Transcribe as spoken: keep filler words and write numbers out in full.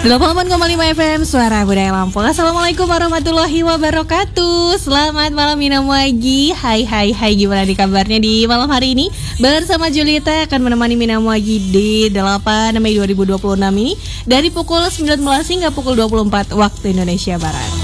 delapan puluh delapan koma lima F M Suara Budaya Lampung. Assalamualaikum warahmatullahi wabarakatuh. Selamat malam Minam Wagi. Hai hai hai, gimana di kabarnya di malam hari ini? Bersama Julita akan menemani Minam Wagi di delapan Mei dua ribu dua puluh enam ini dari pukul sembilan belas hingga pukul dua puluh empat waktu Indonesia Barat.